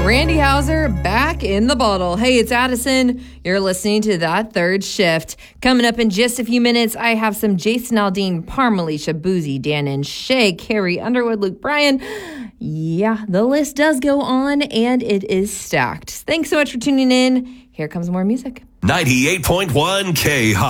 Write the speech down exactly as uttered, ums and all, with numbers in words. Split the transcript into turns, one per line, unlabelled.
Randy Houser back in the bottle. Hey, it's Addison. You're listening to That Third Shift. Coming up in just a few minutes, I have some Jason Aldean, Parmalisha, Boozy, Dan and Shay, Carrie Underwood, Luke Bryan. Yeah, the list does go on, and it is stacked. Thanks so much for tuning in. Here comes more music.
ninety-eight point one K